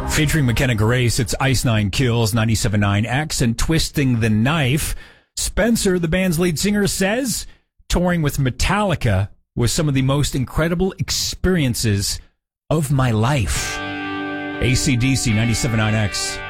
Featuring McKenna Grace, it's Ice Nine Kills, 97.9 X, and Twisting the Knife. Spencer, the band's lead singer, says touring with Metallica was some of the most incredible experiences of my life. AC/DC, 97.9 X.